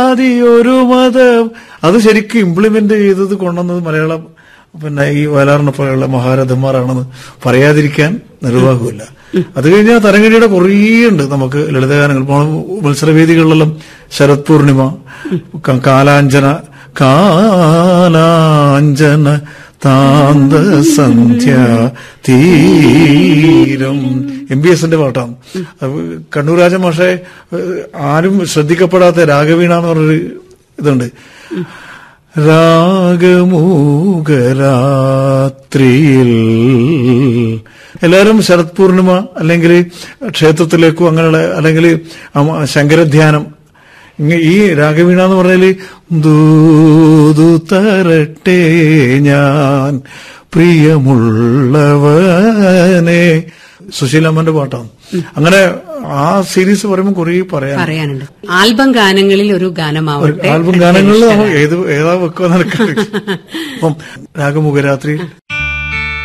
ഒരു മതം അത് ശരിക്കും ഇംപ്ലിമെന്റ് ചെയ്തത് കൊണ്ടുവന്നത് മലയാളം ഈ വയലാറിനെ പോലെയുള്ള മഹാരഥന്മാരാണെന്ന് പറയാതിരിക്കാൻ നിർവാഹമില്ല. അത് കഴിഞ്ഞാൽ തരംഗിണിയുടെ കുറേ ഉണ്ട് നമുക്ക് ലളിതഗാനങ്ങൾ. മത്സരവേദികളിലെല്ലാം ശരത് പൂർണിമ, കാലാഞ്ജന താന്ത സന്ധ്യ തീരം MBSന്റെ പാട്ടാണ്. കണ്ണൂർ രാജമാഷെ ആരും ശ്രദ്ധിക്കപ്പെടാത്ത രാഗവീണ എന്ന് പറഞ്ഞൊരു ഇതുണ്ട്. രാഗമൂകരാത്രിയിൽ എല്ലാവരും ശരത് പൂർണിമ അല്ലെങ്കിൽ ക്ഷേത്രത്തിലേക്കോ അങ്ങനെയുള്ള അല്ലെങ്കിൽ ശങ്കരധ്യാനം ഈ രാഗവീണ എന്ന് പറഞ്ഞാല് ദൂതു തരട്ടെ ഞാൻ പ്രിയമുള്ളവനെ സുശീലമ്മന്റെ പാട്ടാണ്. അങ്ങനെ ആ സീരീസ് പറയുമ്പോൾ കുറേ പറയാനുണ്ട്. ആൽബം ഗാനങ്ങളിൽ ഒരു ഗാനമാവട്ടെ. ആൽബം ഗാനങ്ങളിൽ ഏതാ വെക്കുക നടക്കുന്നത്. അപ്പം രാഗമുഖരാത്രി